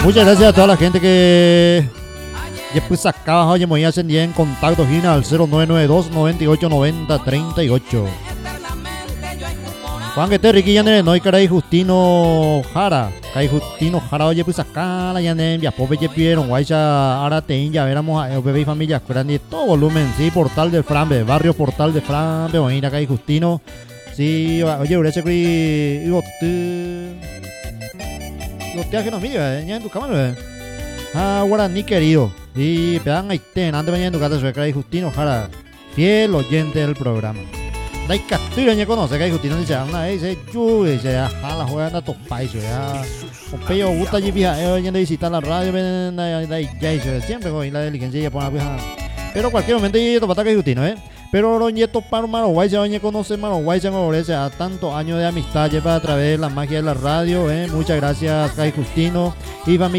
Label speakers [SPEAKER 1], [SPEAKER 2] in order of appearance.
[SPEAKER 1] Muchas gracias a toda la gente que después acá oye muy ascendía en contacto Gina al 0992 98 90 38. Juan que te riqui ya no hay caray Justino Jara. Caray Justino Jara oye pues acá la ya ya pobre que pidieron guaycha ahora te ya veramos a bebé y familia grande todo volumen sí Portal de Frambe barrio Portal de Frambe o ir acá Justino sí oye urece que los teas que nos mira ya en tu cámara ah guaraní querido y pedan ahí ten antes mañana en tu casa soy acá Justino Jara fiel oyente del programa. Dai captura ya conoce que hay Justino dice una vez yo dice a la juega anda to paiso ya Pompeyo gusta allí vieja ya visita la radio ven ya siempre con la diligencia ya pone vieja pero cualquier momento ya to pata que Justino pero roñeto para Maraguay ya conoce Maraguay ya favorece a tantos años de amistad lleva a través de la magia de la radio muchas gracias Kai Justino y familia